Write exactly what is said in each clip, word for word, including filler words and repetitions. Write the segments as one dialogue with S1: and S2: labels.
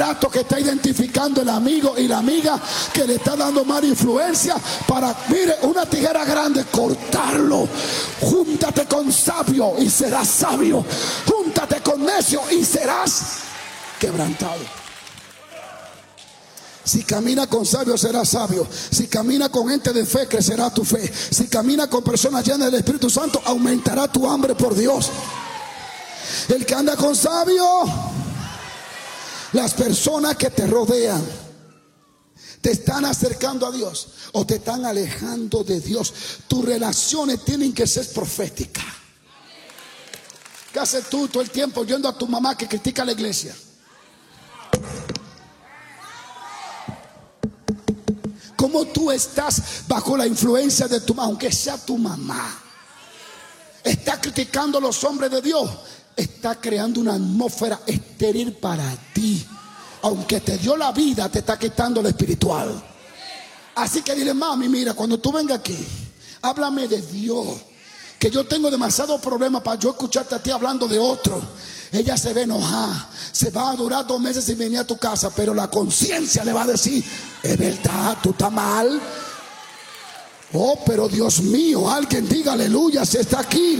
S1: aparato que está identificando el amigo y la amiga que le está dando mala influencia para, mire, una tijera grande, cortarlo. Júntate con sabio y serás sabio. Júntate con necio y serás quebrantado. Si camina con sabios será sabio. Si camina con gente de fe, crecerá tu fe. Si camina con personas llenas del Espíritu Santo, aumentará tu hambre por Dios. El que anda con sabio, las personas que te rodean, te están acercando a Dios o te están alejando de Dios. Tus relaciones tienen que ser proféticas. ¿Qué haces tú todo el tiempo yendo a tu mamá que critica a la iglesia? ¿Cómo tú estás bajo la influencia de tu mamá, aunque sea tu mamá? Está criticando a los hombres de Dios. Está creando una atmósfera estéril para ti. Aunque te dio la vida, te está quitando lo espiritual. Así que dile, mami, mira, cuando tú vengas aquí, háblame de Dios. Que yo tengo demasiados problemas para yo escucharte a ti hablando de otro. Ella se va a enojar, se va a durar dos meses sin venir a tu casa, pero la conciencia le va a decir, es verdad, tú estás mal. Oh, pero Dios mío, alguien diga aleluya, se está aquí.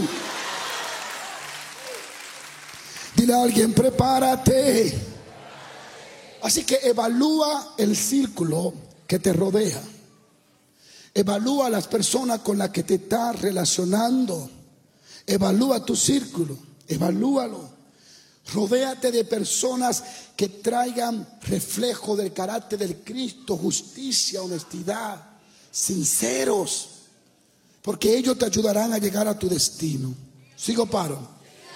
S1: Dile a alguien, prepárate. Así que evalúa el círculo que te rodea. Evalúa las personas con las que te estás relacionando. Evalúa tu círculo, evalúalo. Rodéate de personas que traigan reflejo del carácter del Cristo, justicia, honestidad, sinceros, porque ellos te ayudarán a llegar a tu destino. Sigo paro.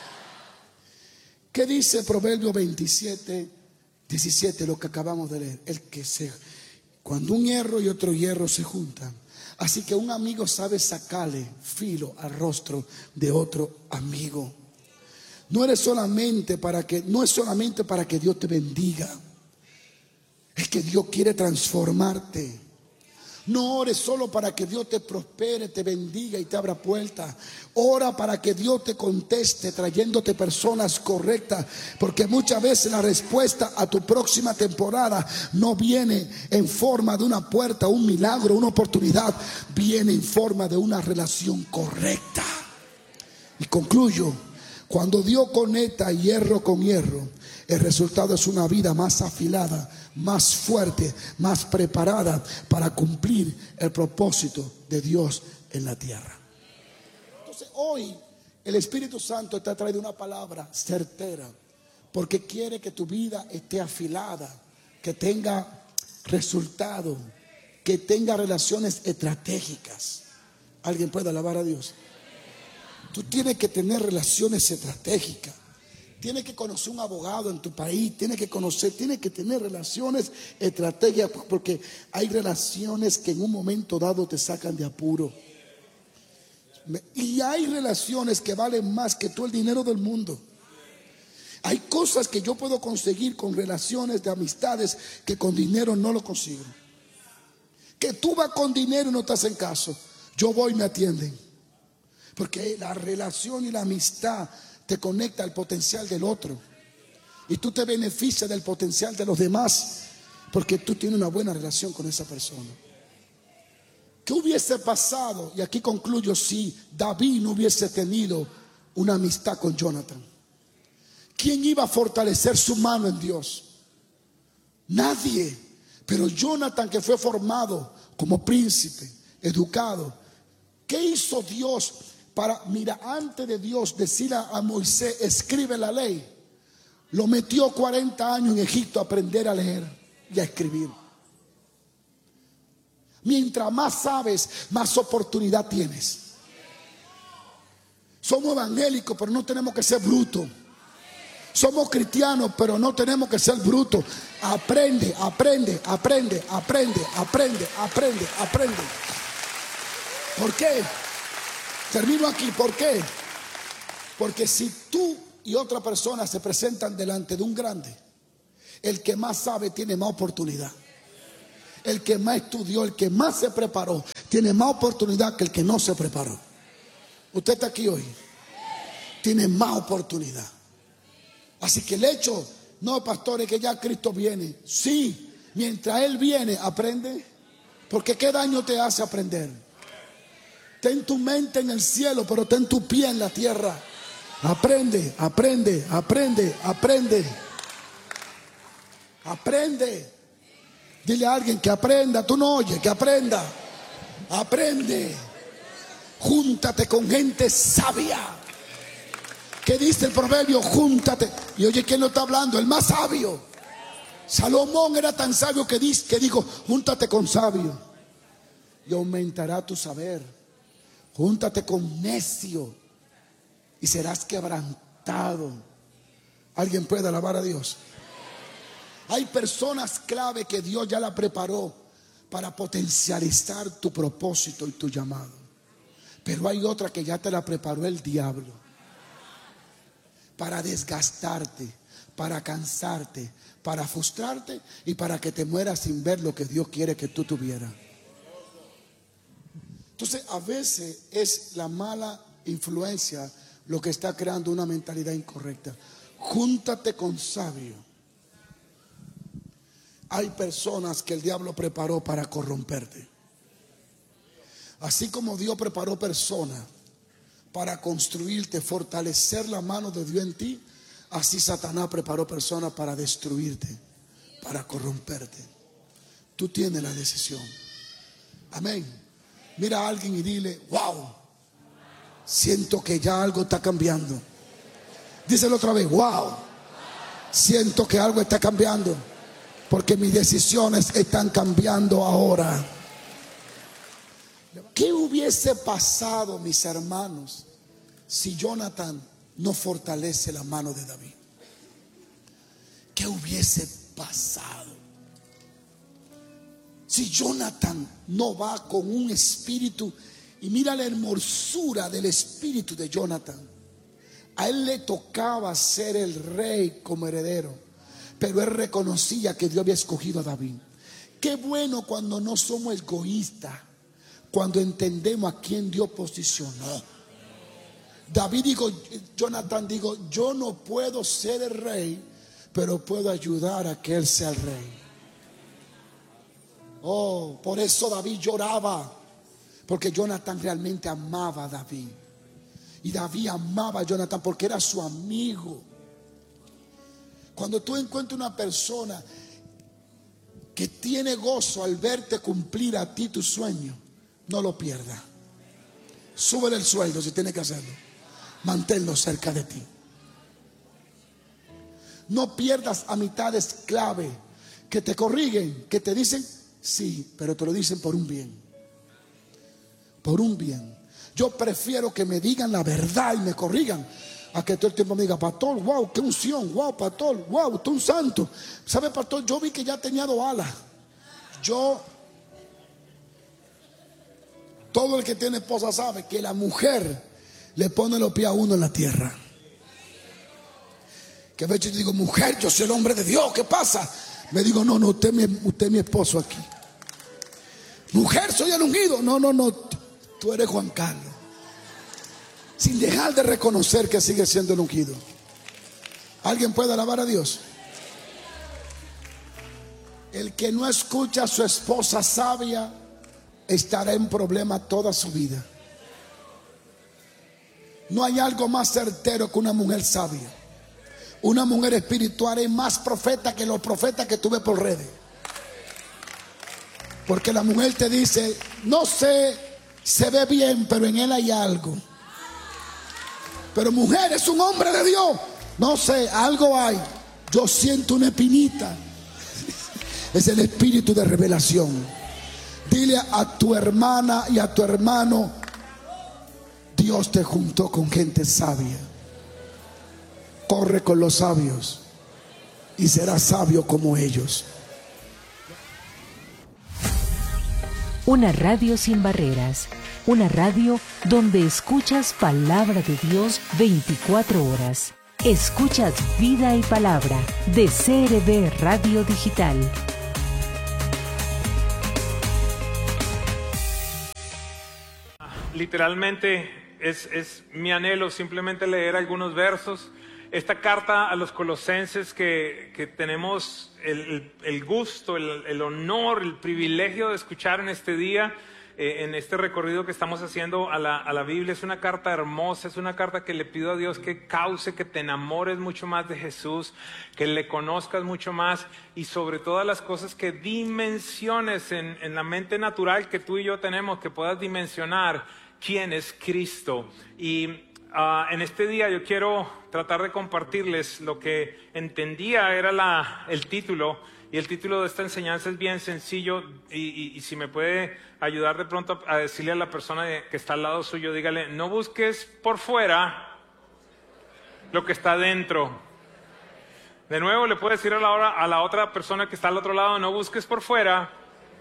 S1: ¿Qué dice Proverbios veintisiete, diecisiete, lo que acabamos de leer? El que se, cuando un hierro y otro hierro se juntan, así que un amigo sabe sacarle filo al rostro de otro amigo. No eres solamente para que, no es solamente para que Dios te bendiga. Es que Dios quiere transformarte. No ores solo para que Dios te prospere, te bendiga y te abra puertas. Ora para que Dios te conteste trayéndote personas correctas. Porque muchas veces la respuesta a tu próxima temporada no viene en forma de una puerta, un milagro, una oportunidad. Viene en forma de una relación correcta. Y concluyo. Cuando Dios conecta hierro con hierro, el resultado es una vida más afilada, más fuerte, más preparada para cumplir el propósito de Dios en la tierra. Entonces hoy el Espíritu Santo te ha traído una palabra certera, porque quiere que tu vida esté afilada, que tenga resultado, que tenga relaciones estratégicas. ¿Alguien puede alabar a Dios? Tú tienes que tener relaciones estratégicas. Tienes que conocer un abogado en tu país. Tienes que conocer, tienes que tener relaciones estratégicas, porque hay relaciones que en un momento dado te sacan de apuro. Y hay relaciones que valen más que todo el dinero del mundo. Hay cosas que yo puedo conseguir con relaciones de amistades que con dinero no lo consigo. Que tú vas con dinero y no te hacen caso. Yo voy y me atienden. Porque la relación y la amistad te conecta al potencial del otro. Y tú te beneficias del potencial de los demás, porque tú tienes una buena relación con esa persona. ¿Qué hubiese pasado? Y aquí concluyo, si David no hubiese tenido una amistad con Jonathan. ¿Quién iba a fortalecer su mano en Dios? Nadie. Pero Jonathan, que fue formado como príncipe, educado, ¿qué hizo Dios? Para, mira, antes de Dios decirle a Moisés, escribe la ley, lo metió cuarenta años en Egipto a aprender a leer y a escribir. Mientras más sabes, más oportunidad tienes. Somos evangélicos, pero no tenemos que ser brutos. Somos cristianos, pero no tenemos que ser brutos. Aprende, aprende, aprende, aprende, aprende, aprende, aprende. ¿Por qué? Termino aquí. ¿Por qué? Porque si tú y otra persona se presentan delante de un grande, el que más sabe tiene más oportunidad. El que más estudió, el que más se preparó, tiene más oportunidad que el que no se preparó. Usted está aquí hoy, tiene más oportunidad. Así que el hecho No, pastor, es que ya Cristo viene. Sí, mientras Él viene, aprende. Porque ¿qué daño te hace aprender? Ten tu mente en el cielo, pero ten tu pie en la tierra. Aprende, aprende, aprende, aprende. Aprende. Dile a alguien que aprenda. Tú no oyes, que aprenda. Aprende. Júntate con gente sabia. ¿Qué dice el proverbio? Júntate. Y oye, ¿quién lo está hablando? El más sabio. Salomón era tan sabio que, dice, que dijo: júntate con sabio y aumentará tu saber. Júntate con necio y serás quebrantado. ¿Alguien puede alabar a Dios? Hay personas clave que Dios ya la preparó para potencializar tu propósito y tu llamado. Pero hay otra que ya te la preparó el diablo para desgastarte, para cansarte, para frustrarte y para que te mueras sin ver lo que Dios quiere que tú tuvieras. Entonces, a veces es la mala influencia lo que está creando una mentalidad incorrecta. Júntate con sabio. Hay personas que el diablo preparó para corromperte. Así como Dios preparó personas para construirte, fortalecer la mano de Dios en ti, así Satanás preparó personas para destruirte, para corromperte. Tú tienes la decisión. Amén. Mira a alguien y dile: wow, siento que ya algo está cambiando. Díselo otra vez: wow, siento que algo está cambiando, porque mis decisiones están cambiando ahora. ¿Qué hubiese pasado, mis hermanos, si Jonathan no fortalece la mano de David? ¿Qué hubiese pasado si Jonathan no va con un espíritu? Y mira la hermosura del espíritu de Jonathan. A él le tocaba ser el rey como heredero, pero él reconocía que Dios había escogido a David. Qué bueno cuando no somos egoístas, cuando entendemos a quién Dios posicionó. David dijo, Jonathan dijo: yo no puedo ser el rey, pero puedo ayudar a que él sea el rey. Oh, por eso David lloraba, porque Jonathan realmente amaba a David. Y David amaba a Jonathan porque era su amigo. Cuando tú encuentras una persona que tiene gozo al verte cumplir a ti tu sueño, no lo pierdas. Súbele el sueldo si tiene que hacerlo. Manténlo cerca de ti. No pierdas amistades clave que te corrigen, que te dicen sí, pero te lo dicen por un bien. Por un bien. Yo prefiero que me digan la verdad y me corrigan, a que todo el tiempo me diga: pastor, wow, qué unción, wow, pastor, wow, tú un santo. ¿Sabe, pastor? Yo vi que ya tenía dos alas. Yo, todo el que tiene esposa sabe que la mujer le pone los pies a uno en la tierra. Que a veces yo digo: mujer, yo soy el hombre de Dios, ¿qué pasa? Me digo: no, no, usted, usted es mi esposo aquí. Mujer, soy el ungido. No, no, no, tú eres Juan Carlos. Sin dejar de reconocer que sigue siendo el ungido. ¿Alguien puede alabar a Dios? El que no escucha a su esposa sabia estará en problema toda su vida. No hay algo más certero que una mujer sabia. Una mujer espiritual es más profeta que los profetas que tuve por redes. Porque la mujer te dice: no sé, se ve bien, pero en él hay algo. Pero mujer, es un hombre de Dios. No sé, algo hay. Yo siento una espinita. Es el espíritu de revelación. Dile a tu hermana y a tu hermano: Dios te juntó con gente sabia. Corre con los sabios y serás sabio como ellos.
S2: Una radio sin barreras, una radio donde escuchas palabra de Dios veinticuatro horas. Escuchas Vida y Palabra de C R B Radio Digital.
S3: Literalmente es, es mi anhelo simplemente leer algunos versos esta carta a los colosenses que, que tenemos el, el, el gusto, el, el honor, el privilegio de escuchar en este día, eh, en este recorrido que estamos haciendo a la, a la Biblia. Es una carta hermosa, es una carta que le pido a Dios que cause que te enamores mucho más de Jesús, que le conozcas mucho más y sobre todas las cosas que dimensiones en, en la mente natural que tú y yo tenemos, que puedas dimensionar quién es Cristo. Y Uh, en este día yo quiero tratar de compartirles lo que entendía era la, el título, y el título de esta enseñanza es bien sencillo, y, y, y si me puede ayudar de pronto a decirle a la persona que está al lado suyo, dígale: no busques por fuera lo que está dentro. De nuevo le puede decir a la, hora, a la otra persona que está al otro lado: no busques por fuera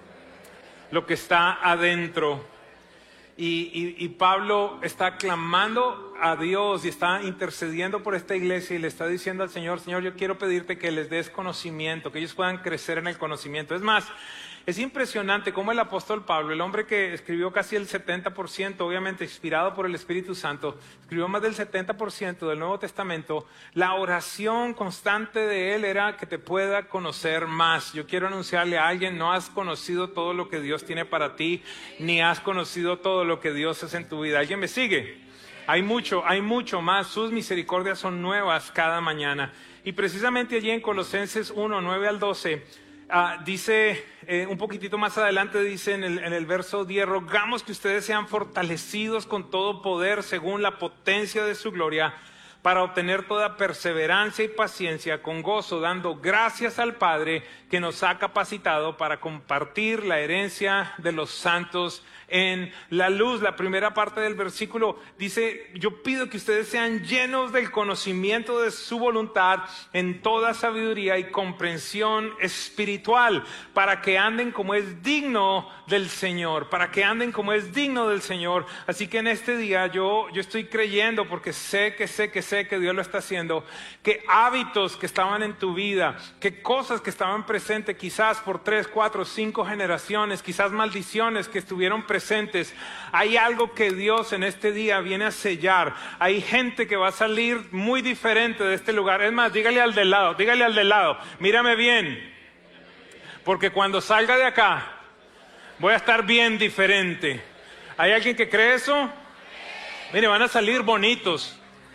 S3: lo que está adentro. Y, y, y Pablo está clamando a Dios y está intercediendo por esta iglesia y le está diciendo al Señor: Señor, yo quiero pedirte que les des conocimiento, que ellos puedan crecer en el conocimiento. Es más, es impresionante cómo el apóstol Pablo, el hombre que escribió casi el setenta por ciento, obviamente inspirado por el Espíritu Santo, escribió más del setenta por ciento del Nuevo Testamento. La oración constante de él era que te pueda conocer más. Yo quiero anunciarle a alguien: no has conocido todo lo que Dios tiene para ti, ni has conocido todo lo que Dios hace en tu vida. ¿Alguien me sigue? Hay mucho, hay mucho más. Sus misericordias son nuevas cada mañana. Y precisamente allí en Colosenses uno, nueve al doce, Uh, dice, eh, un poquitito más adelante dice en el, en el verso diez: rogamos que ustedes sean fortalecidos con todo poder según la potencia de su gloria, para obtener toda perseverancia y paciencia con gozo, dando gracias al Padre que nos ha capacitado para compartir la herencia de los santos en la luz. La primera parte del versículo dice: yo pido que ustedes sean llenos del conocimiento de su voluntad en toda sabiduría y comprensión espiritual, para que anden como es digno del Señor, para que anden como es digno del Señor. Así que en este día yo, yo estoy creyendo, porque sé que sé que sé que Dios lo está haciendo, que hábitos que estaban en tu vida, que cosas que estaban presentes quizás por tres, cuatro, cinco generaciones, quizás maldiciones que estuvieron presentes, presentes, hay algo que Dios en este día viene a sellar. Hay gente que va a salir muy diferente de este lugar. Es más, dígale al del lado, dígale al del lado: mírame bien, porque cuando salga de acá voy a estar bien diferente. ¿Hay alguien que cree eso? Mire, van a salir bonitos.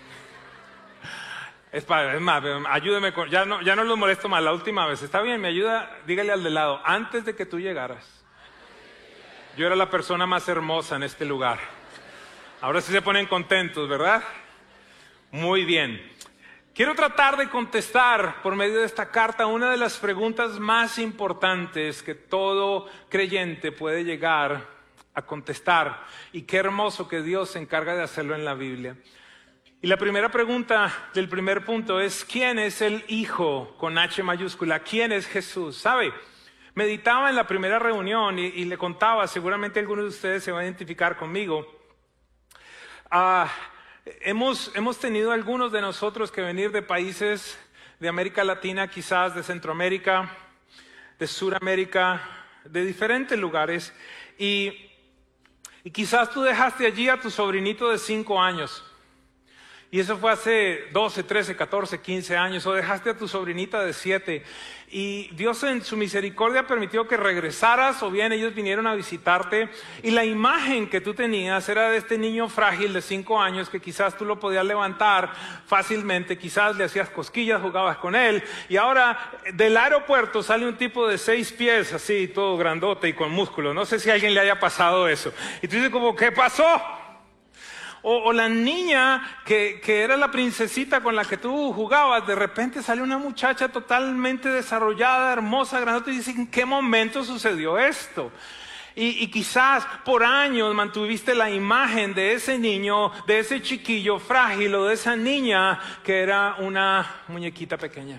S3: Es, para, es más, ayúdeme con, ya no, ya no los molesto más. La última vez, está bien, me ayuda. Dígale al del lado: antes de que tú llegaras, yo era la persona más hermosa en este lugar. Ahora sí se ponen contentos, ¿verdad? Muy bien. Quiero tratar de contestar por medio de esta carta una de las preguntas más importantes que todo creyente puede llegar a contestar. Y qué hermoso que Dios se encarga de hacerlo en la Biblia. Y la primera pregunta del primer punto es: ¿quién es el Hijo con H mayúscula? ¿Quién es Jesús? ¿Sabe? Meditaba en la primera reunión y, y le contaba, seguramente algunos de ustedes se van a identificar conmigo. Uh, hemos, hemos tenido algunos de nosotros que venir de países de América Latina, quizás de Centroamérica, de Suramérica, de diferentes lugares. Y, y quizás tú dejaste allí a tu sobrinito de cinco años. Y eso fue hace doce, trece, catorce, quince años. O dejaste a tu sobrinita de siete. Y Dios en su misericordia permitió que regresaras, o bien ellos vinieron a visitarte. Y la imagen que tú tenías era de este niño frágil de cinco años que quizás tú lo podías levantar fácilmente. Quizás le hacías cosquillas, jugabas con él. Y ahora del aeropuerto sale un tipo de seis pies, así, todo grandote y con músculos. No sé si a alguien le haya pasado eso. Y tú dices como, ¿qué pasó? O, o la niña que, que era la princesita con la que tú jugabas, de repente sale una muchacha totalmente desarrollada, hermosa, grandota, y dice: ¿en qué momento sucedió esto? Y, y quizás por años mantuviste la imagen de ese niño, de ese chiquillo frágil, o de esa niña que era una muñequita pequeña.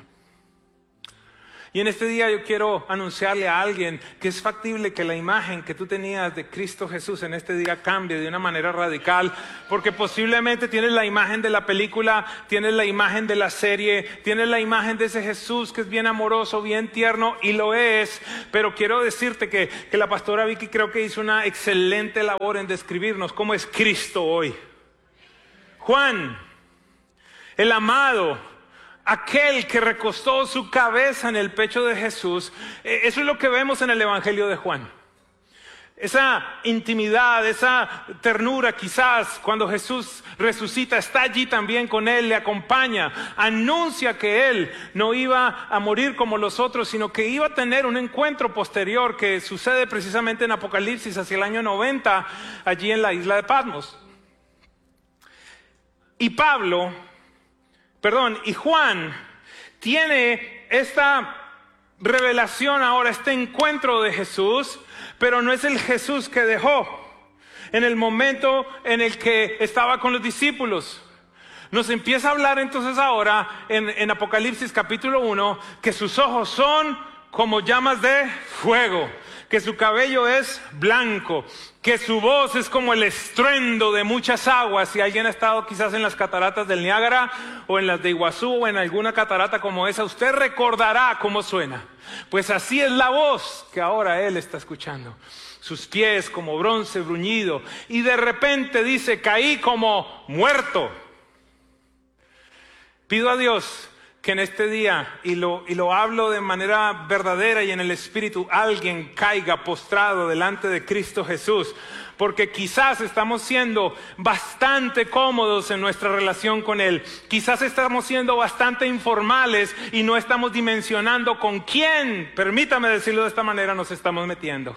S3: Y en este día yo quiero anunciarle a alguien que es factible que la imagen que tú tenías de Cristo Jesús en este día cambie de una manera radical, porque posiblemente tienes la imagen de la película, tienes la imagen de la serie, tienes la imagen de ese Jesús que es bien amoroso, bien tierno, y lo es, pero quiero decirte que, que la pastora Vicky creo que hizo una excelente labor en describirnos cómo es Cristo hoy. Juan, el amado, aquel que recostó su cabeza en el pecho de Jesús. Eso es lo que vemos en el Evangelio de Juan. Esa intimidad, esa ternura, quizás cuando Jesús resucita, está allí también con él, le acompaña, anuncia que él no iba a morir como los otros, sino que iba a tener un encuentro posterior que sucede precisamente en Apocalipsis hacia el año noventa, allí en la isla de Patmos. Y Pablo, perdón, y Juan tiene esta revelación ahora, este encuentro de Jesús, pero no es el Jesús que dejó en el momento en el que estaba con los discípulos. Nos empieza a hablar entonces ahora en, en Apocalipsis capítulo uno que sus ojos son como llamas de fuego, que su cabello es blanco, que su voz es como el estruendo de muchas aguas. Si alguien ha estado quizás en las cataratas del Niágara o en las de Iguazú o en alguna catarata como esa, usted recordará cómo suena. Pues así es la voz que ahora él está escuchando. Sus pies como bronce bruñido, y de repente dice: caí como muerto. Pido a Dios que en este día, y lo, y lo hablo de manera verdadera y en el Espíritu, alguien caiga postrado delante de Cristo Jesús, porque quizás estamos siendo bastante cómodos en nuestra relación con Él, quizás estamos siendo bastante informales y no estamos dimensionando con quién, permítame decirlo de esta manera, nos estamos metiendo.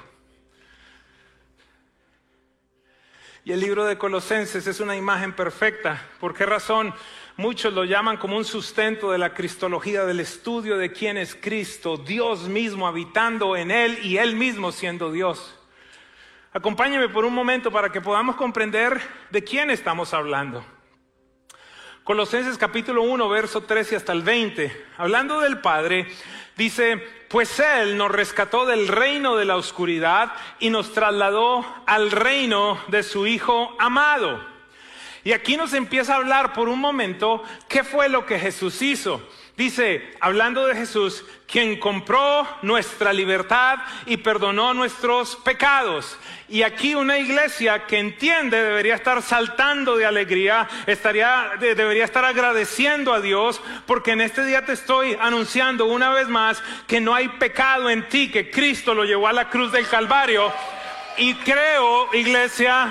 S3: Y el libro de Colosenses es una imagen perfecta. ¿Por qué razón? Muchos lo llaman como un sustento de la cristología, del estudio de quién es Cristo, Dios mismo habitando en Él y Él mismo siendo Dios. Acompáñeme por un momento para que podamos comprender de quién estamos hablando. Colosenses capítulo uno, verso trece hasta el veinte. Hablando del Padre, dice: pues Él nos rescató del reino de la oscuridad y nos trasladó al reino de su Hijo amado. Y aquí nos empieza a hablar por un momento qué fue lo que Jesús hizo. Dice, hablando de Jesús, quien compró nuestra libertad y perdonó nuestros pecados. Y aquí una iglesia que entiende debería estar saltando de alegría, estaría, de, debería estar agradeciendo a Dios, porque en este día te estoy anunciando una vez más que no hay pecado en ti, que Cristo lo llevó a la cruz del Calvario. Y creo, iglesia,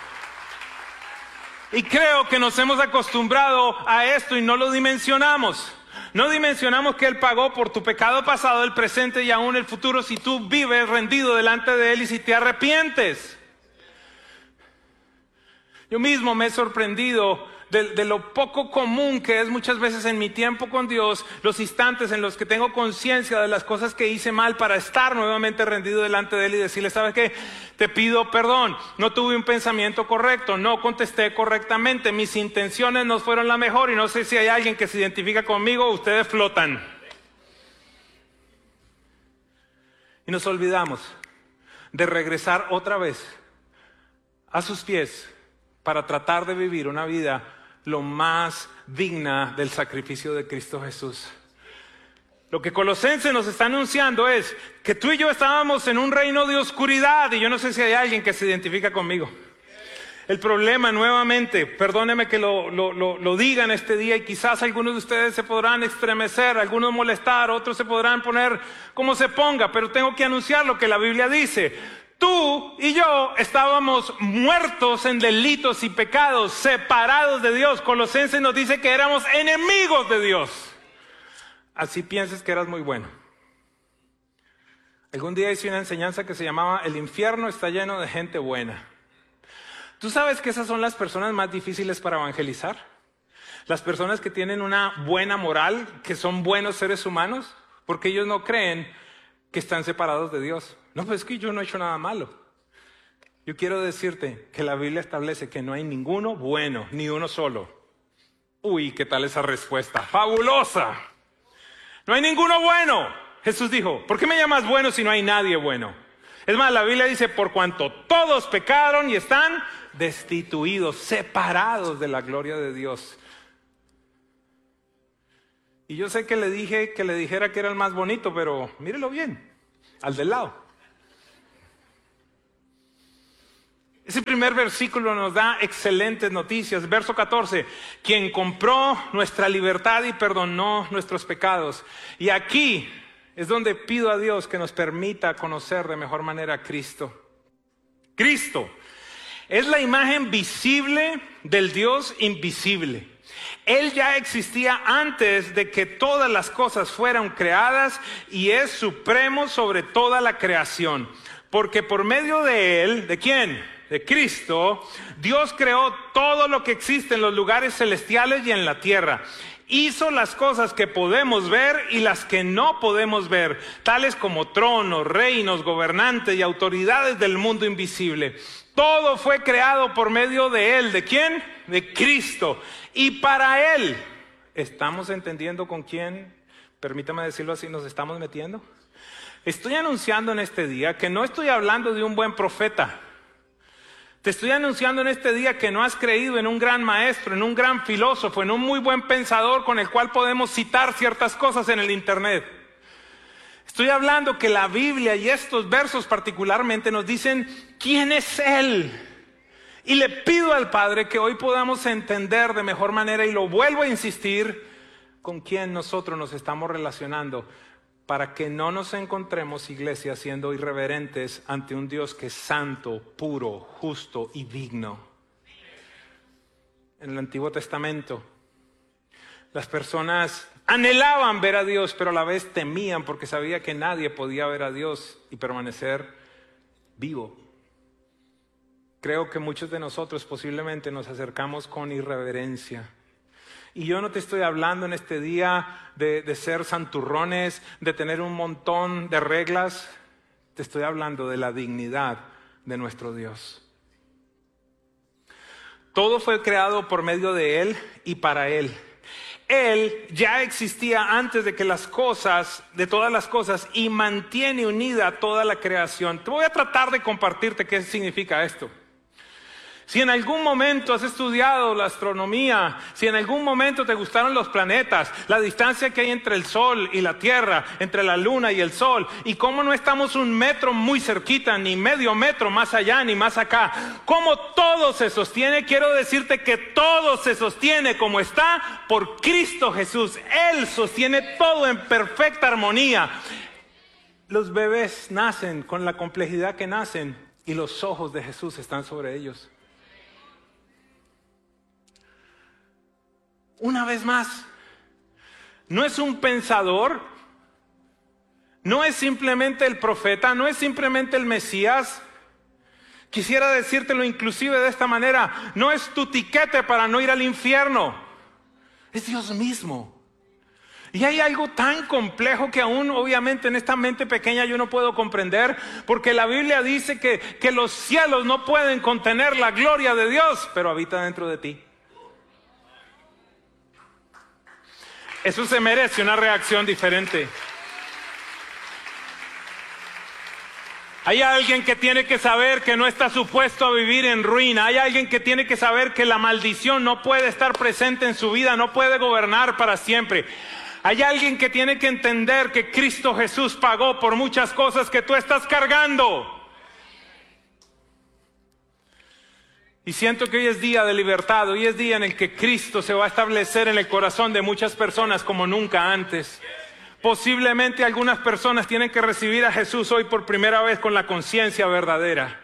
S3: y creo que nos hemos acostumbrado a esto y no lo dimensionamos. No dimensionamos que Él pagó por tu pecado pasado, el presente y aún el futuro, si tú vives rendido delante de Él y si te arrepientes. Yo mismo me he sorprendido de, de lo poco común que es muchas veces en mi tiempo con Dios, los instantes en los que tengo conciencia de las cosas que hice mal para estar nuevamente rendido delante de Él y decirle: ¿sabes qué? Te pido perdón, no tuve un pensamiento correcto, no contesté correctamente, mis intenciones no fueron la mejor, y no sé si hay alguien que se identifica conmigo. Ustedes flotan. Y nos olvidamos de regresar otra vez a sus pies para tratar de vivir una vida lo más digna del sacrificio de Cristo Jesús. Lo que Colosenses nos está anunciando es que tú y yo estábamos en un reino de oscuridad, y yo no sé si hay alguien que se identifica conmigo. El problema, nuevamente, perdóneme que lo, lo, lo, lo diga en este día, y quizás algunos de ustedes se podrán estremecer, algunos molestar, otros se podrán poner como se ponga, pero tengo que anunciar lo que la Biblia dice. Tú y yo estábamos muertos en delitos y pecados, separados de Dios. Colosenses nos dice que éramos enemigos de Dios. Así pienses que eras muy bueno. Algún día hice una enseñanza que se llamaba El infierno está lleno de gente buena. ¿Tú sabes que esas son las personas más difíciles para evangelizar? Las personas que tienen una buena moral, que son buenos seres humanos, porque ellos no creen que están separados de Dios. No, pues es que yo no he hecho nada malo. Yo quiero decirte que la Biblia establece que no hay ninguno bueno, ni uno solo. Uy, ¿qué tal esa respuesta? ¡Fabulosa! No hay ninguno bueno. Jesús dijo, ¿por qué me llamas bueno si no hay nadie bueno? Es más, la Biblia dice, por cuanto todos pecaron y están destituidos, separados de la gloria de Dios. Y yo sé que le dije que le dijera que era el más bonito, pero mírelo bien, al del lado. Ese primer versículo nos da excelentes noticias. Verso catorce, quien compró nuestra libertad y perdonó nuestros pecados. Y aquí es donde pido a Dios que nos permita conocer de mejor manera a Cristo. Cristo es la imagen visible del Dios invisible. Él ya existía antes de que todas las cosas fueran creadas y es supremo sobre toda la creación. Porque por medio de Él, ¿de quién? De Cristo, Dios creó todo lo que existe en los lugares celestiales y en la tierra. Hizo las cosas que podemos ver y las que no podemos ver, tales como tronos, reinos, gobernantes y autoridades del mundo invisible. Todo fue creado por medio de Él. ¿De quién? De Cristo. Y para Él, ¿estamos entendiendo con quién? Permítame decirlo así, ¿nos estamos metiendo? Estoy anunciando en este día que no estoy hablando de un buen profeta. Te estoy anunciando en este día que no has creído en un gran maestro, en un gran filósofo, en un muy buen pensador con el cual podemos citar ciertas cosas en el internet. Estoy hablando que la Biblia y estos versos particularmente nos dicen quién es Él. Y le pido al Padre que hoy podamos entender de mejor manera, y lo vuelvo a insistir, con quién nosotros nos estamos relacionando, para que no nos encontremos, iglesia, siendo irreverentes ante un Dios que es santo, puro, justo y digno. En el Antiguo Testamento, las personas anhelaban ver a Dios, pero a la vez temían porque sabía que nadie podía ver a Dios y permanecer vivo. Creo que muchos de nosotros posiblemente nos acercamos con irreverencia. Y yo no te estoy hablando en este día de, de ser santurrones, de tener un montón de reglas. Te estoy hablando de la dignidad de nuestro Dios. Todo fue creado por medio de Él y para Él. Él ya existía antes de que las cosas, de todas las cosas, y mantiene unida toda la creación. Te voy a tratar de compartirte qué significa esto. Si en algún momento has estudiado la astronomía, si en algún momento te gustaron los planetas, la distancia que hay entre el Sol y la Tierra, entre la Luna y el Sol, y cómo no estamos un metro muy cerquita, ni medio metro más allá, ni más acá, cómo todo se sostiene, quiero decirte que todo se sostiene como está por Cristo Jesús. Él sostiene todo en perfecta armonía. Los bebés nacen con la complejidad que nacen y los ojos de Jesús están sobre ellos. Una vez más, no es un pensador, no es simplemente el profeta, no es simplemente el Mesías. Quisiera decírtelo inclusive de esta manera, no es tu tiquete para no ir al infierno, es Dios mismo. Y hay algo tan complejo que aún obviamente en esta mente pequeña yo no puedo comprender, porque la Biblia dice que, que los cielos no pueden contener la gloria de Dios, pero habita dentro de ti. Eso se merece una reacción diferente. Hay alguien que tiene que saber que no está supuesto a vivir en ruina. Hay alguien que tiene que saber que la maldición no puede estar presente en su vida, no puede gobernar para siempre. Hay alguien que tiene que entender que Cristo Jesús pagó por muchas cosas que tú estás cargando. Y siento que hoy es día de libertad, hoy es día en el que Cristo se va a establecer en el corazón de muchas personas como nunca antes. Posiblemente algunas personas tienen que recibir a Jesús hoy por primera vez con la conciencia verdadera.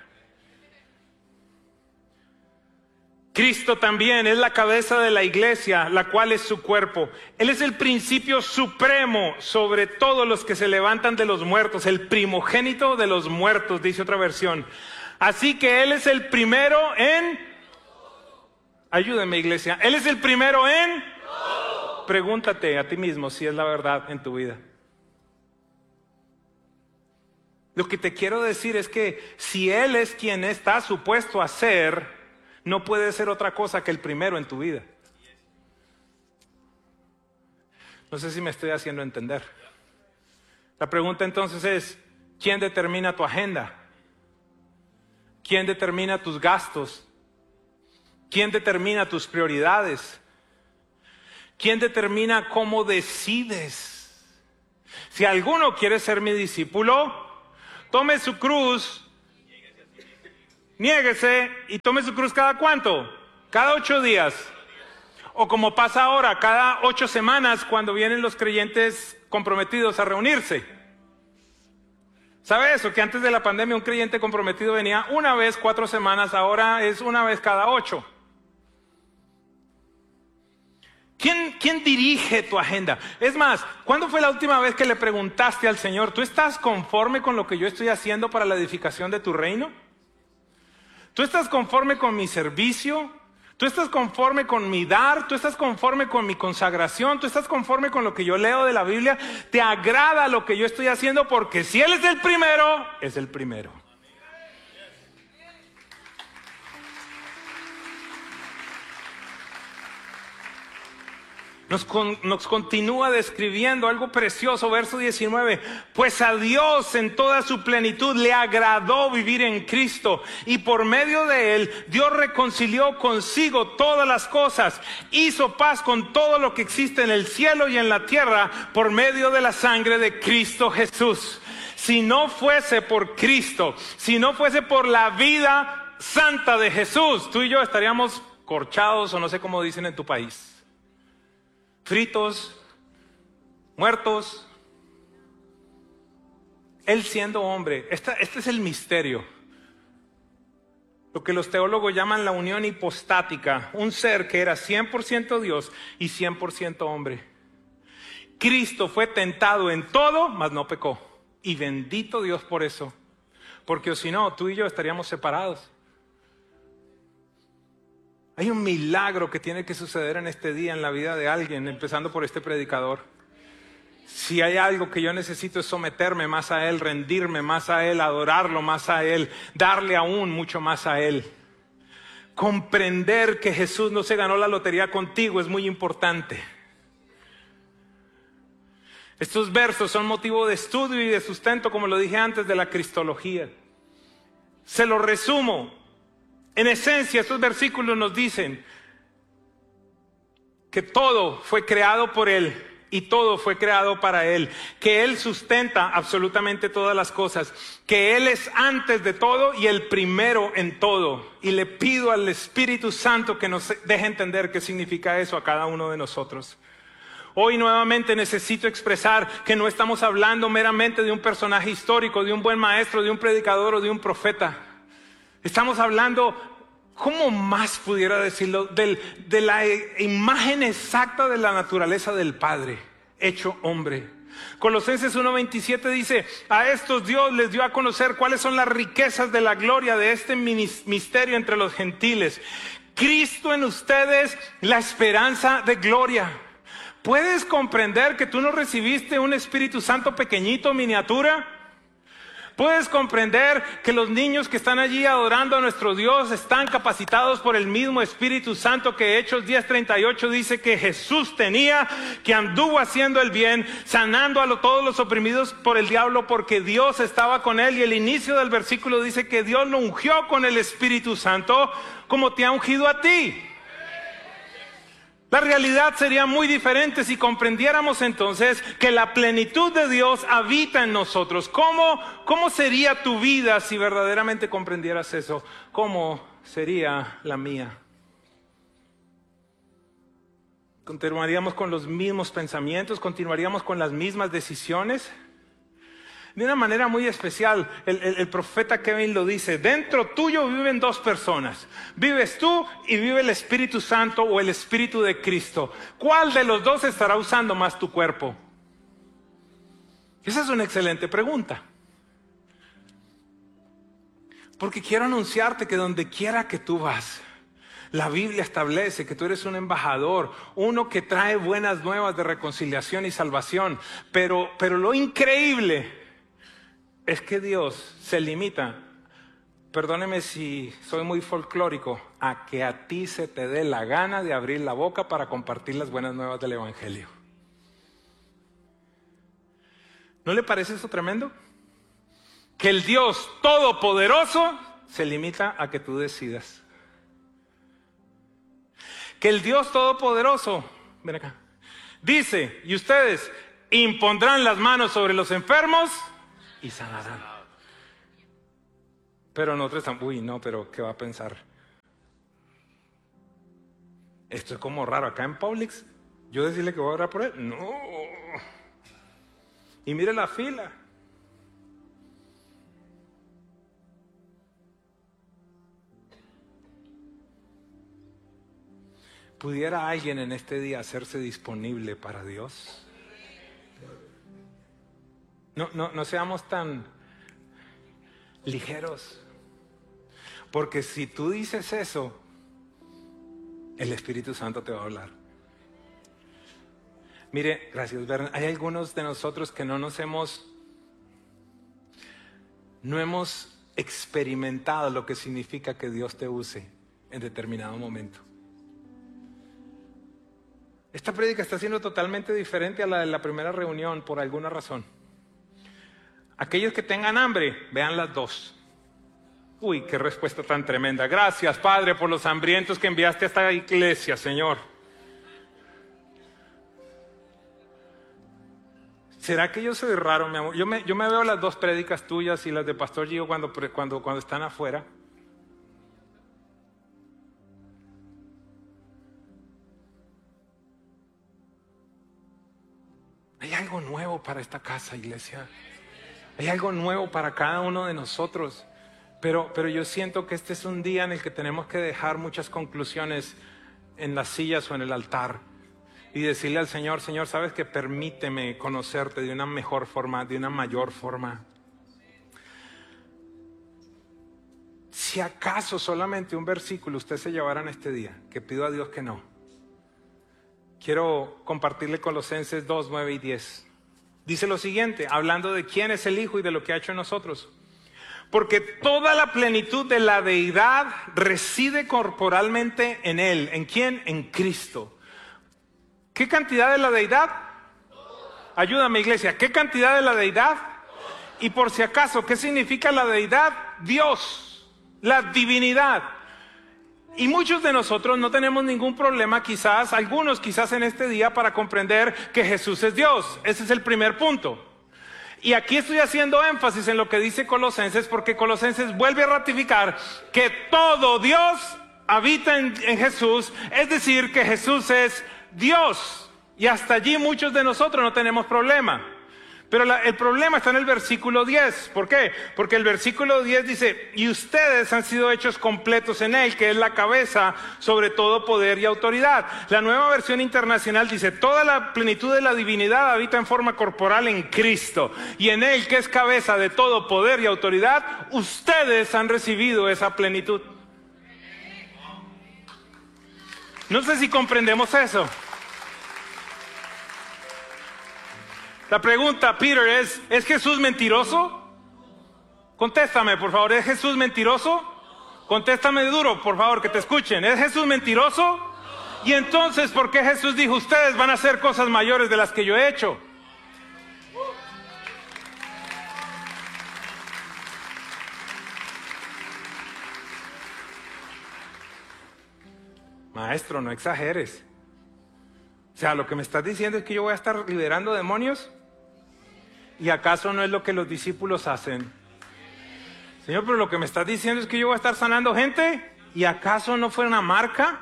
S3: Cristo también es la cabeza de la iglesia, la cual es su cuerpo. Él es el principio supremo sobre todos los que se levantan de los muertos, el primogénito de los muertos, dice otra versión. Así que Él es el primero en... Ayúdame, iglesia. Él es el primero en... Pregúntate a ti mismo si es la verdad en tu vida. Lo que te quiero decir es que si Él es quien está supuesto a ser, no puede ser otra cosa que el primero en tu vida. No sé si me estoy haciendo entender. La pregunta entonces es, ¿quién determina tu agenda? ¿Quién determina tus gastos? ¿Quién determina tus prioridades? ¿Quién determina cómo decides? Si alguno quiere ser mi discípulo, tome su cruz Niéguese y tome su cruz cada cuánto, cada ocho días. O como pasa ahora, cada ocho semanas cuando vienen los creyentes comprometidos a reunirse. ¿Sabe eso? Que antes de la pandemia un creyente comprometido venía una vez cuatro semanas, ahora es una vez cada ocho. ¿Quién, ¿Quién dirige tu agenda? Es más, ¿cuándo fue la última vez que le preguntaste al Señor, ¿tú estás conforme con lo que yo estoy haciendo para la edificación de tu reino? ¿Tú estás conforme con mi servicio? ¿Tú estás conforme con mi dar? ¿Tú estás conforme con mi consagración? ¿Tú estás conforme con lo que yo leo de la Biblia? ¿Te agrada lo que yo estoy haciendo? Porque si Él es el primero, es el primero. Nos, con, nos continúa describiendo algo precioso, verso diecinueve. Pues a Dios en toda su plenitud le agradó vivir en Cristo, y por medio de Él Dios reconcilió consigo todas las cosas, hizo paz con todo lo que existe en el cielo y en la tierra por medio de la sangre de Cristo Jesús. Si no fuese por Cristo, si no fuese por la vida santa de Jesús, tú y yo estaríamos corchados, o no sé cómo dicen en tu país. Fritos, muertos. Él siendo hombre, esta, este es el misterio. Lo que los teólogos llaman la unión hipostática, un ser que era cien por ciento Dios y cien por ciento hombre. Cristo fue tentado en todo, mas no pecó. Y bendito Dios por eso, porque si no, tú y yo estaríamos separados. Hay un milagro que tiene que suceder en este día en la vida de alguien, empezando por este predicador. Si hay algo que yo necesito es someterme más a Él, rendirme más a Él, adorarlo más a Él, darle aún mucho más a Él. Comprender que Jesús no se ganó la lotería contigo es muy importante. Estos versos son motivo de estudio y de sustento, como lo dije antes, de la cristología. Se lo resumo. En esencia, estos versículos nos dicen que todo fue creado por Él y todo fue creado para Él, que Él sustenta absolutamente todas las cosas, que Él es antes de todo y el primero en todo. Y le pido al Espíritu Santo que nos deje entender qué significa eso a cada uno de nosotros. Hoy nuevamente necesito expresar que no estamos hablando meramente de un personaje histórico, de un buen maestro, de un predicador o de un profeta. Estamos hablando, ¿cómo más pudiera decirlo? Del, de la imagen exacta de la naturaleza del Padre, hecho hombre. Colosenses uno veintisiete dice, a estos Dios les dio a conocer cuáles son las riquezas de la gloria de este misterio entre los gentiles. Cristo en ustedes, la esperanza de gloria. ¿Puedes comprender que tú no recibiste un Espíritu Santo pequeñito, miniatura? ¿Puedes comprender que los niños que están allí adorando a nuestro Dios están capacitados por el mismo Espíritu Santo que Hechos diez treinta y ocho dice que Jesús tenía, que anduvo haciendo el bien, sanando a lo, todos los oprimidos por el diablo porque Dios estaba con él? Y el inicio del versículo dice que Dios lo ungió con el Espíritu Santo como te ha ungido a ti. La realidad sería muy diferente si comprendiéramos entonces que la plenitud de Dios habita en nosotros. ¿Cómo, cómo sería tu vida si verdaderamente comprendieras eso? ¿Cómo sería la mía? ¿Continuaríamos con los mismos pensamientos? ¿Continuaríamos con las mismas decisiones? De una manera muy especial, el, el, el profeta Kevin lo dice, dentro tuyo viven dos personas, vives tú y vive el Espíritu Santo o el Espíritu de Cristo. ¿Cuál de los dos estará usando más tu cuerpo? Esa es una excelente pregunta. Porque quiero anunciarte que donde quiera que tú vas, la Biblia establece que tú eres un embajador, uno que trae buenas nuevas de reconciliación y salvación, pero, pero lo increíble es que Dios se limita, perdóneme si soy muy folclórico, a que a ti se te dé la gana de abrir la boca para compartir las buenas nuevas del Evangelio. ¿No le parece eso tremendo? Que el Dios Todopoderoso se limita a que tú decidas. Que el Dios Todopoderoso, ven acá, dice, y ustedes impondrán las manos sobre los enfermos y sanarán. Pero nosotros estamos, uy, no, pero ¿qué va a pensar? Esto es como raro. Acá en Publix, yo decirle que voy a orar por él, no. Y mire la fila. ¿Pudiera alguien en este día hacerse disponible para Dios? No, no, no seamos tan ligeros. Porque si tú dices eso, el Espíritu Santo te va a hablar. Mire, gracias, Bernard. Hay algunos de nosotros que no nos hemos, no hemos experimentado lo que significa que Dios te use en determinado momento. Esta prédica está siendo totalmente diferente a la de la primera reunión por alguna razón. Aquellos que tengan hambre, vean las dos. Uy, qué respuesta tan tremenda. Gracias, Padre, por los hambrientos que enviaste a esta iglesia, Señor. ¿Será que yo soy raro, mi amor? Yo me, yo me veo las dos prédicas tuyas y las de Pastor Gio cuando, cuando, cuando están afuera. Hay algo nuevo para esta casa, iglesia. Hay algo nuevo para cada uno de nosotros. Pero, pero yo siento que este es un día en el que tenemos que dejar muchas conclusiones en las sillas o en el altar. Y decirle al Señor, Señor, ¿sabes qué? Permíteme conocerte de una mejor forma, de una mayor forma. Si acaso solamente un versículo usted se llevara en este día, que pido a Dios que no. Quiero compartirle Colosenses dos, nueve y diez. Dice lo siguiente, hablando de quién es el Hijo y de lo que ha hecho en nosotros. Porque toda la plenitud de la deidad reside corporalmente en Él. ¿En quién? En Cristo. ¿Qué cantidad de la deidad? Ayúdame, iglesia. ¿Qué cantidad de la deidad? Y por si acaso, ¿qué significa la deidad? Dios, la divinidad. Y muchos de nosotros no tenemos ningún problema, quizás, algunos quizás en este día, para comprender que Jesús es Dios. Ese es el primer punto. Y aquí estoy haciendo énfasis en lo que dice Colosenses, porque Colosenses vuelve a ratificar que todo Dios habita en, en Jesús, es decir, que Jesús es Dios. Y hasta allí muchos de nosotros no tenemos problema. Pero la, el problema está en el versículo diez. ¿Por qué? Porque el versículo diez dice, y ustedes han sido hechos completos en Él, que es la cabeza sobre todo poder y autoridad. La Nueva Versión Internacional dice, toda la plenitud de la divinidad habita en forma corporal en Cristo. Y en Él, que es cabeza de todo poder y autoridad, ustedes han recibido esa plenitud. No sé si comprendemos eso. La pregunta, Peter, es, ¿es Jesús mentiroso? Contéstame, por favor, ¿es Jesús mentiroso? Contéstame duro, por favor, que te escuchen. ¿Es Jesús mentiroso? Y entonces, ¿por qué Jesús dijo, ustedes van a hacer cosas mayores de las que yo he hecho? Maestro, no exageres. O sea, lo que me estás diciendo es que yo voy a estar liberando demonios. ¿Y acaso no es lo que los discípulos hacen? Señor, pero lo que me estás diciendo es que yo voy a estar sanando gente. ¿Y acaso no fue una marca?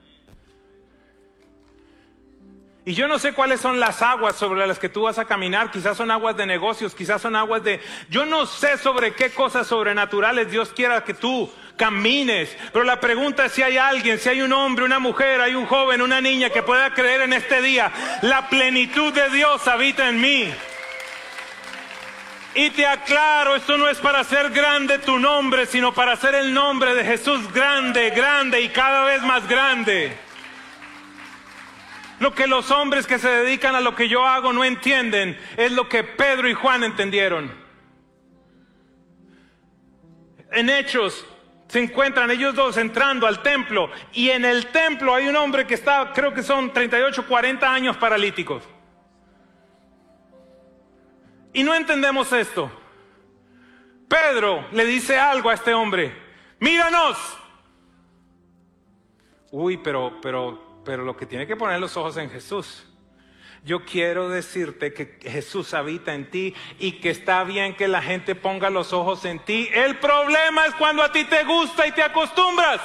S3: Y yo no sé cuáles son las aguas sobre las que tú vas a caminar. Quizás son aguas de negocios, quizás son aguas de... Yo no sé sobre qué cosas sobrenaturales Dios quiera que tú camines. Pero la pregunta es si hay alguien, si hay un hombre, una mujer, hay un joven, una niña que pueda creer en este día. La plenitud de Dios habita en mí. Y te aclaro, esto no es para hacer grande tu nombre, sino para hacer el nombre de Jesús grande, grande y cada vez más grande. Lo que los hombres que se dedican a lo que yo hago no entienden, es lo que Pedro y Juan entendieron. En Hechos se encuentran ellos dos entrando al templo, y en el templo hay un hombre que está, creo que son treinta y ocho, cuarenta años paralíticos. Y no entendemos esto. Pedro le dice algo a este hombre: míranos. Uy, pero, pero, pero lo que tiene que poner los ojos en Jesús. Yo quiero decirte que Jesús habita en ti y que está bien que la gente ponga los ojos en ti. El problema es cuando a ti te gusta y te acostumbras.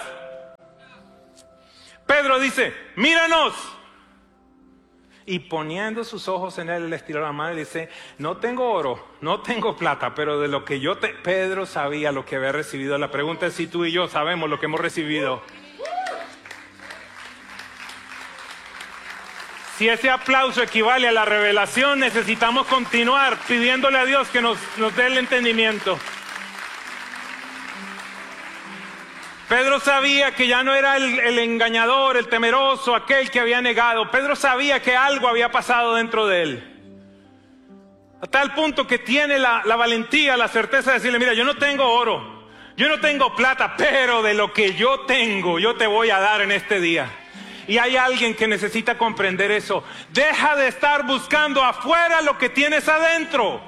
S3: Pedro dice, míranos. Y poniendo sus ojos en él, le estiró la mano y le dice, no tengo oro, no tengo plata, pero de lo que yo te... Pedro sabía lo que había recibido. La pregunta es si tú y yo sabemos lo que hemos recibido. Si ese aplauso equivale a la revelación, necesitamos continuar pidiéndole a Dios que nos, nos dé el entendimiento. Pedro sabía que ya no era el, el engañador, el temeroso, aquel que había negado. Pedro sabía que algo había pasado dentro de él. A tal punto que tiene la, la valentía, la certeza de decirle, mira, yo no tengo oro, yo no tengo plata, pero de lo que yo tengo, yo te voy a dar en este día. Y hay alguien que necesita comprender eso. Deja de estar buscando afuera lo que tienes adentro.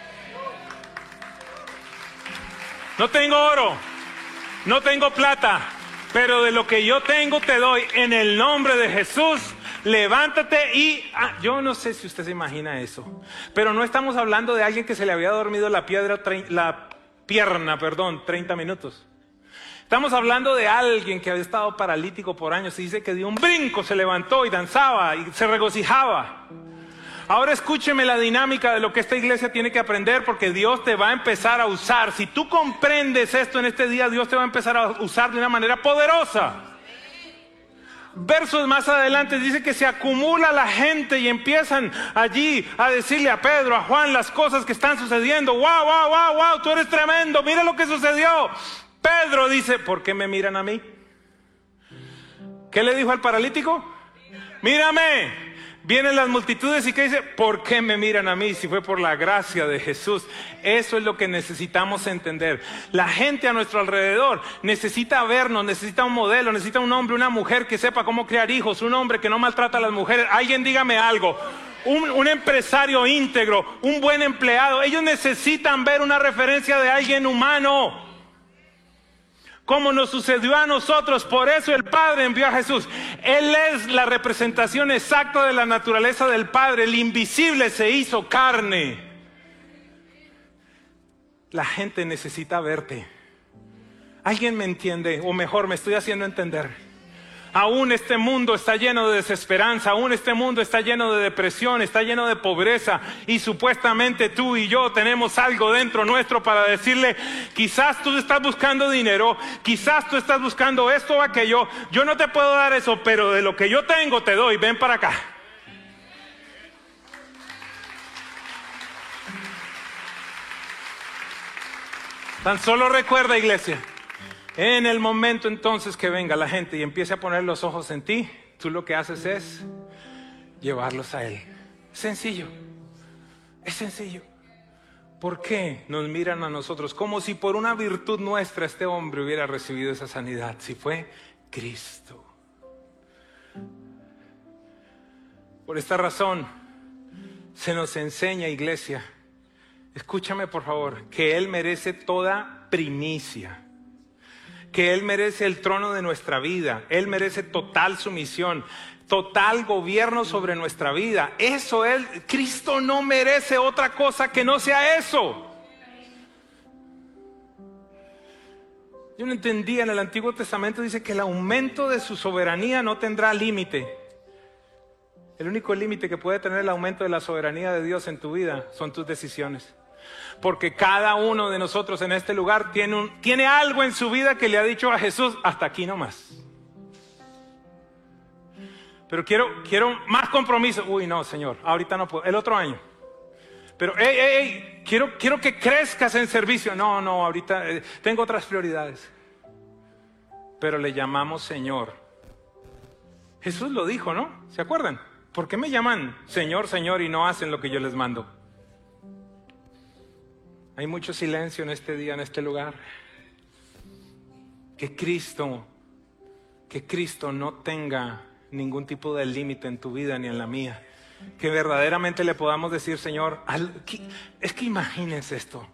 S3: No tengo oro, no tengo plata, pero de lo que yo tengo te doy en el nombre de Jesús. Levántate y... Ah, yo no sé si usted se imagina eso, pero no estamos hablando de alguien que se le había dormido la, piedra, la pierna perdón, treinta minutos. Estamos hablando de alguien que había estado paralítico por años y dice que dio un brinco, se levantó y danzaba y se regocijaba. Ahora escúcheme la dinámica de lo que esta iglesia tiene que aprender, porque Dios te va a empezar a usar. Si tú comprendes esto en este día, Dios te va a empezar a usar de una manera poderosa. Versos más adelante dice que se acumula la gente y empiezan allí a decirle a Pedro, a Juan, las cosas que están sucediendo. ¡Wow, wow, wow, wow! Tú eres tremendo, mira lo que sucedió. Pedro dice, ¿por qué me miran a mí? ¿Qué le dijo al paralítico? Mírame. Vienen las multitudes y ¿qué dice? ¿Por qué me miran a mí? Si fue por la gracia de Jesús. Eso es lo que necesitamos entender. La gente a nuestro alrededor necesita vernos, necesita un modelo, necesita un hombre, una mujer que sepa cómo criar hijos, un hombre que no maltrata a las mujeres. Alguien dígame algo. Un, un empresario íntegro, un buen empleado. Ellos necesitan ver una referencia de alguien humano, como nos sucedió a nosotros. Por eso el Padre envió a Jesús. Él es la representación exacta de la naturaleza del Padre. El invisible se hizo carne. La gente necesita verte. ¿Alguien me entiende? O mejor, me estoy haciendo entender. Aún este mundo está lleno de desesperanza, aún este mundo está lleno de depresión, está lleno de pobreza, y supuestamente tú y yo tenemos algo dentro nuestro para decirle, quizás tú estás buscando dinero, quizás tú estás buscando esto o aquello, yo no te puedo dar eso, pero de lo que yo tengo te doy, ven para acá. Tan solo recuerda, iglesia, en el momento entonces que venga la gente y empiece a poner los ojos en ti, tú lo que haces es llevarlos a Él. Sencillo, es sencillo. ¿Por qué nos miran a nosotros? Como si por una virtud nuestra este hombre hubiera recibido esa sanidad. Si fue Cristo. Por esta razón se nos enseña, iglesia, escúchame por favor, que Él merece toda primicia. Que Él merece el trono de nuestra vida. Él merece total sumisión, total gobierno sobre nuestra vida. Eso es, Cristo no merece otra cosa que no sea eso. Yo no entendía, en el Antiguo Testamento dice que el aumento de su soberanía no tendrá límite. El único límite que puede tener el aumento de la soberanía de Dios en tu vida son tus decisiones. Porque cada uno de nosotros en este lugar tiene, un, tiene algo en su vida que le ha dicho a Jesús, hasta aquí nomás. Pero quiero, quiero más compromiso. Uy, no, Señor, ahorita no puedo. El otro año. Pero, hey, hey, hey, quiero, quiero que crezcas en servicio. No, no, ahorita eh, tengo otras prioridades. Pero le llamamos Señor. Jesús lo dijo, ¿no? ¿Se acuerdan? ¿Por qué me llaman Señor, Señor y no hacen lo que yo les mando? Hay mucho silencio en este día, en este lugar. Que Cristo, que Cristo no tenga ningún tipo de límite en tu vida ni en la mía. Que verdaderamente le podamos decir, Señor, es que imagínense esto.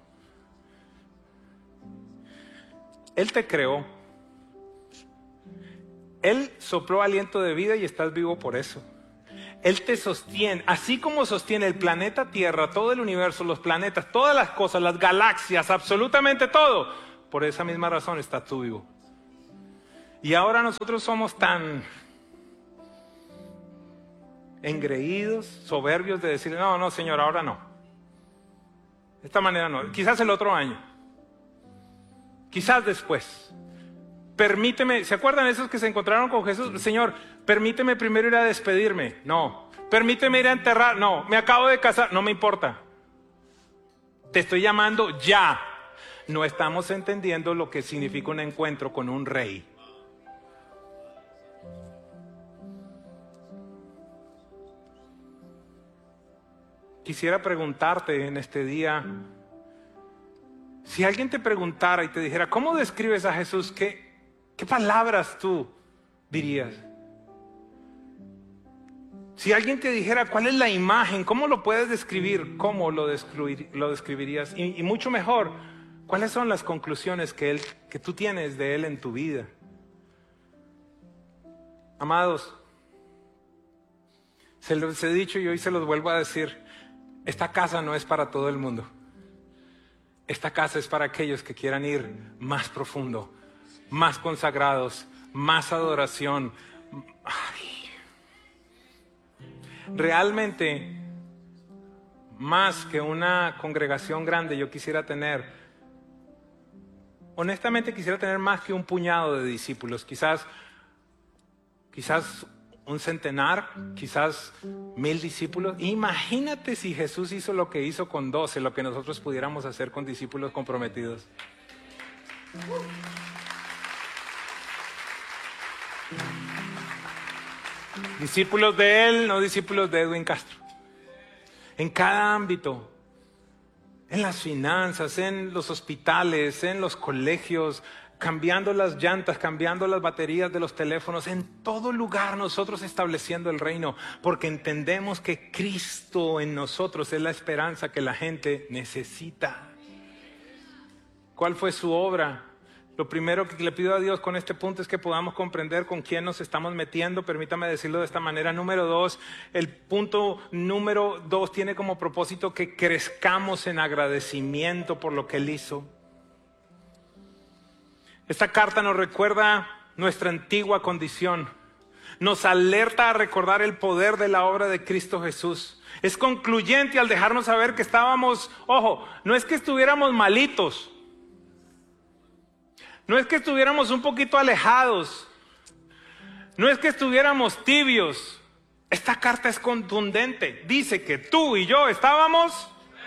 S3: Él te creó. Él sopló aliento de vida y estás vivo por eso. Él te sostiene, así como sostiene el planeta Tierra, todo el universo, los planetas, todas las cosas, las galaxias, absolutamente todo. Por esa misma razón estás tú vivo. Y ahora nosotros somos tan engreídos, soberbios de decir, no, no, Señor, ahora no. De esta manera no. Quizás el otro año. Quizás después. Permíteme, ¿se acuerdan esos que se encontraron con Jesús? Señor, permíteme primero ir a despedirme. No. Permíteme ir a enterrar. No. Me acabo de casar. No me importa. Te estoy llamando ya. No estamos entendiendo lo que significa un encuentro con un rey. Quisiera preguntarte en este día, si alguien te preguntara y te dijera, ¿cómo describes a Jesús? ¿Qué, qué palabras tú dirías? Si alguien te dijera, ¿cuál es la imagen? ¿Cómo lo puedes describir? ¿Cómo lo, describir, lo describirías? Y, y mucho mejor, ¿cuáles son las conclusiones que, él, que tú tienes de Él en tu vida? Amados, se los he dicho y hoy se los vuelvo a decir. Esta casa no es para todo el mundo. Esta casa es para aquellos que quieran ir más profundo, más consagrados, más adoración. Ay. Realmente, más que una congregación grande, yo quisiera tener, honestamente quisiera tener más que un puñado de discípulos. Quizás, quizás un centenar, quizás mil discípulos. Imagínate si Jesús hizo lo que hizo con doce, lo que nosotros pudiéramos hacer con discípulos comprometidos. Discípulos de Él, no discípulos de Edwin Castro. En cada ámbito, en las finanzas, en los hospitales, en los colegios, cambiando las llantas, cambiando las baterías de los teléfonos, en todo lugar nosotros estableciendo el reino, porque entendemos que Cristo en nosotros es la esperanza que la gente necesita. ¿Cuál fue su obra? Lo primero que le pido a Dios con este punto es que podamos comprender con quién nos estamos metiendo. Permítame decirlo de esta manera. Número dos, el punto número dos tiene como propósito que crezcamos en agradecimiento por lo que Él hizo. Esta carta nos recuerda nuestra antigua condición. Nos alerta a recordar el poder de la obra de Cristo Jesús. Es concluyente al dejarnos saber que estábamos, ojo, no es que estuviéramos malitos. No es que estuviéramos un poquito alejados. No es que estuviéramos tibios. Esta carta es contundente. Dice que tú y yo estábamos...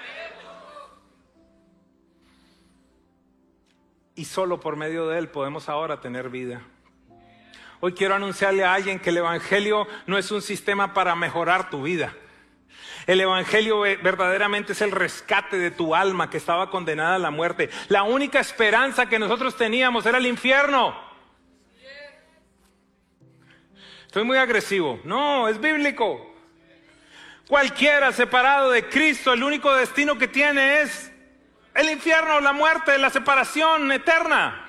S3: Y solo por medio de Él podemos ahora tener vida. Hoy quiero anunciarle a alguien que el Evangelio no es un sistema para mejorar tu vida. El Evangelio verdaderamente es el rescate de tu alma que estaba condenada a la muerte. La única esperanza que nosotros teníamos era el infierno. Estoy muy agresivo. No, es bíblico. Cualquiera separado de Cristo, el único destino que tiene es el infierno, la muerte, la separación eterna.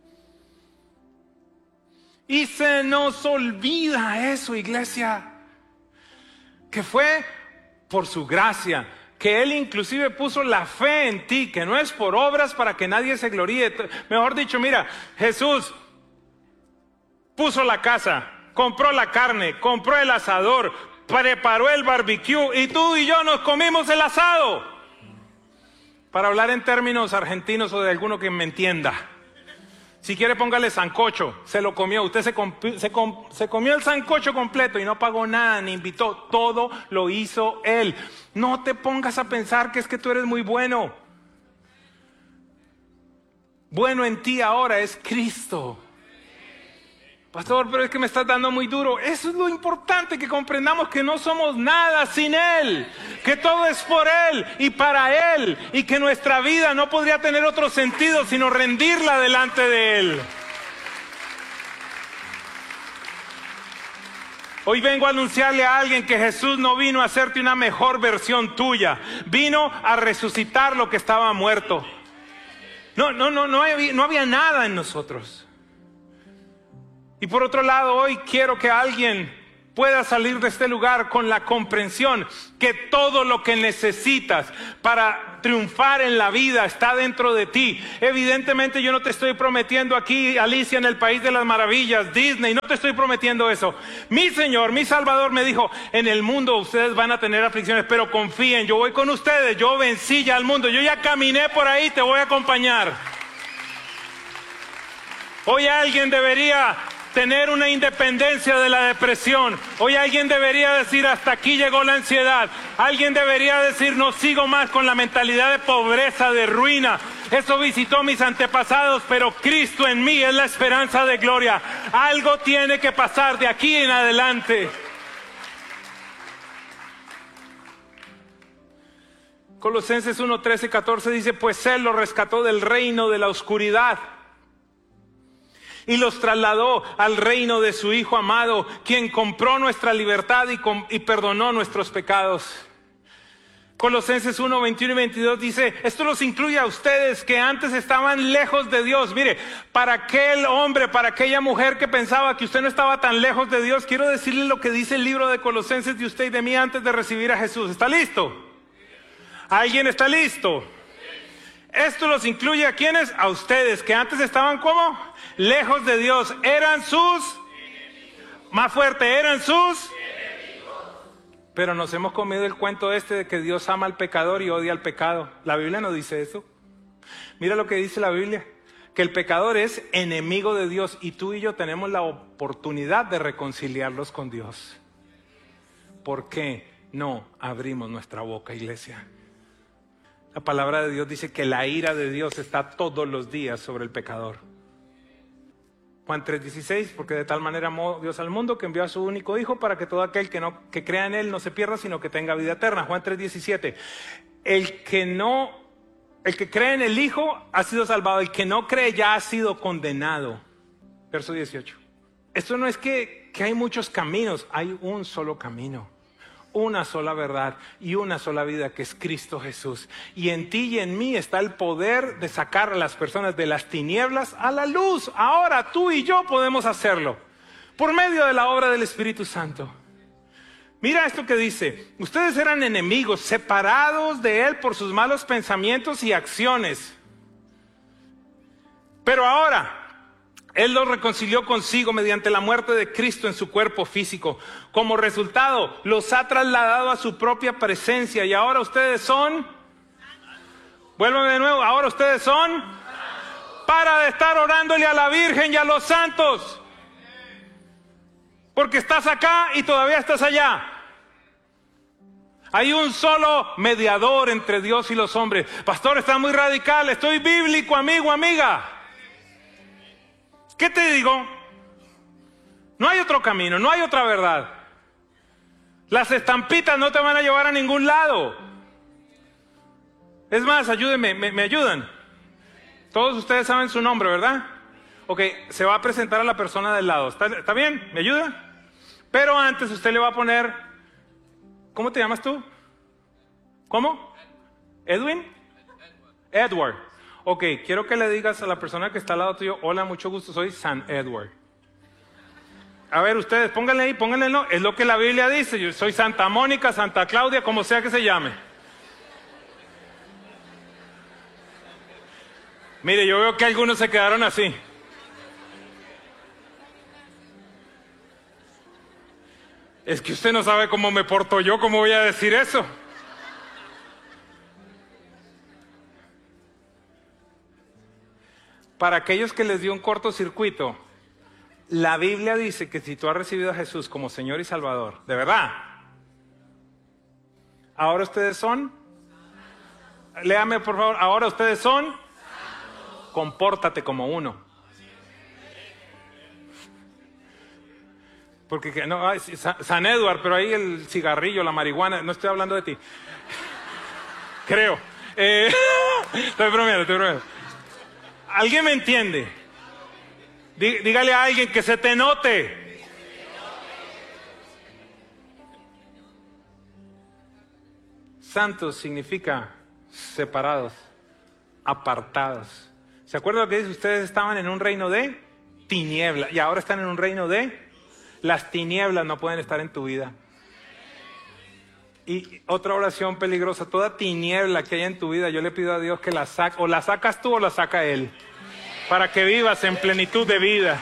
S3: Y se nos olvida eso, iglesia, que fue por su gracia, que Él inclusive puso la fe en ti, que no es por obras para que nadie se gloríe. Mejor dicho, mira, Jesús puso la casa, compró la carne, compró el asador, preparó el barbecue y tú y yo nos comimos el asado. Para hablar en términos argentinos o de alguno que me entienda. Si quiere póngale sancocho, se lo comió. Usted se, se, se comió el sancocho completo y no pagó nada, ni invitó. Todo lo hizo Él. No te pongas a pensar que es que tú eres muy bueno. Bueno en ti ahora es Cristo. Pastor, pero es que me estás dando muy duro. Eso es lo importante, que comprendamos que no somos nada sin Él, que todo es por Él y para Él, y que nuestra vida no podría tener otro sentido sino rendirla delante de Él. Hoy vengo a anunciarle a alguien que Jesús no vino a hacerte una mejor versión tuya, vino a resucitar lo que estaba muerto. No, no, no, no había, no había nada en nosotros. Y por otro lado, hoy quiero que alguien puedas salir de este lugar con la comprensión que todo lo que necesitas para triunfar en la vida está dentro de ti. Evidentemente yo no te estoy prometiendo aquí Alicia en el País de las Maravillas, Disney, no te estoy prometiendo eso. Mi Señor, mi Salvador me dijo, en el mundo ustedes van a tener aflicciones, pero confíen, yo voy con ustedes, yo vencí ya al mundo, yo ya caminé por ahí, te voy a acompañar. Hoy alguien debería tener una independencia de la depresión. Hoy alguien debería decir, hasta aquí llegó la ansiedad. Alguien debería decir, no sigo más con la mentalidad de pobreza, de ruina. Eso visitó mis antepasados, pero Cristo en mí es la esperanza de gloria. Algo tiene que pasar de aquí en adelante. Colosenses uno, trece y catorce dice, pues Él los rescató del reino de la oscuridad y los trasladó al reino de su Hijo amado, quien compró nuestra libertad y, com- y perdonó nuestros pecados. Colosenses uno, veintiuno y veintidós dice, esto los incluye a ustedes que antes estaban lejos de Dios. Mire, para aquel hombre, para aquella mujer que pensaba que usted no estaba tan lejos de Dios, quiero decirle lo que dice el libro de Colosenses de usted y de mí antes de recibir a Jesús. ¿Está listo? ¿Alguien está listo? Esto los incluye a quienes, a ustedes, que antes estaban ¿cómo? Lejos de Dios, eran sus, más fuerte, eran sus, pero nos hemos comido el cuento este de que Dios ama al pecador y odia al pecado. La Biblia no dice eso. Mira lo que dice la Biblia, que el pecador es enemigo de Dios y tú y yo tenemos la oportunidad de reconciliarlos con Dios. ¿Por qué no abrimos nuestra boca, iglesia? La palabra de Dios dice que la ira de Dios está todos los días sobre el pecador. Juan tres dieciséis, porque de tal manera amó Dios al mundo que envió a su único Hijo para que todo aquel que, no, que crea en Él no se pierda, sino que tenga vida eterna. Juan tres diecisiete, el que no, el que cree en el Hijo ha sido salvado, el que no cree ya ha sido condenado. Verso dieciocho. Esto no es que, que hay muchos caminos, hay un solo camino. Una sola verdad y una sola vida, que es Cristo Jesús. Y en ti y en mí está el poder de sacar a las personas de las tinieblas a la luz. Ahora tú y yo podemos hacerlo por medio de la obra del Espíritu Santo. Mira esto que dice, ustedes eran enemigos, separados de Él por sus malos pensamientos y acciones. Pero ahora Él los reconcilió consigo mediante la muerte de Cristo en su cuerpo físico. Como resultado, los ha trasladado a su propia presencia. Y ahora ustedes son... Vuelvan de nuevo. Ahora ustedes son... Para de estar orándole a la Virgen y a los santos. Porque estás acá y todavía estás allá. Hay un solo mediador entre Dios y los hombres. Pastor, está muy radical. Estoy bíblico, amigo, amiga. ¿Qué te digo? No hay otro camino, no hay otra verdad. Las estampitas no te van a llevar a ningún lado. Es más, ayúdenme, me, me ayudan. Todos ustedes saben su nombre, ¿verdad? Ok, se va a presentar a la persona del lado. ¿Está, está bien? ¿Me ayuda? Pero antes usted le va a poner... ¿Cómo te llamas tú? ¿Cómo? ¿Edwin? Edward. Ok, quiero que le digas a la persona que está al lado tuyo, hola, mucho gusto, soy San Edward. A ver, ustedes, pónganle ahí, pónganle no, es lo que la Biblia dice, yo soy Santa Mónica, Santa Claudia, como sea que se llame. Mire, yo veo que algunos se quedaron así. Es que usted no sabe cómo me porto yo, ¿cómo voy a decir eso? Para aquellos que les dio un cortocircuito, la Biblia dice que si tú has recibido a Jesús como Señor y Salvador, de verdad, ahora ustedes son, léame por favor, ahora ustedes son, compórtate como uno. Porque no, ay, San Edward, pero ahí el cigarrillo, la marihuana, no estoy hablando de ti. Creo. Eh, estoy bromeando, estoy bromeando. ¿Alguien me entiende? Dí, dígale a alguien que se te note. Santos significa separados, apartados. ¿Se acuerdan lo que dice? Ustedes estaban en un reino de tiniebla y ahora están en un reino de las tinieblas no pueden estar en tu vida. Y otra oración peligrosa, toda tiniebla que haya en tu vida, yo le pido a Dios que la saque, o la sacas tú o la saca Él, para que vivas en plenitud de vida.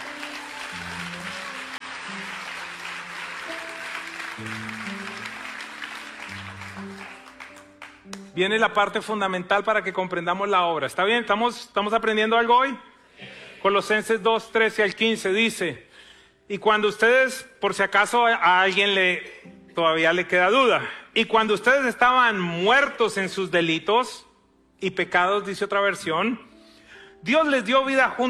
S3: Viene la parte fundamental para que comprendamos la obra. ¿Está bien? ¿Estamos, estamos aprendiendo algo hoy? Colosenses dos, trece al quince dice, y cuando ustedes, por si acaso a alguien le todavía le queda duda, y cuando ustedes estaban muertos en sus delitos y pecados, dice otra versión, Dios les dio vida junto